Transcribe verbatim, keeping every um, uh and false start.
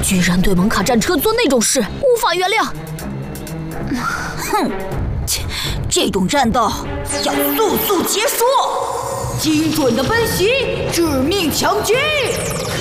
居然对蒙卡战车做那种事，无法原谅。 哼，切，这种战斗要速速结束，精准的奔袭，致命强击。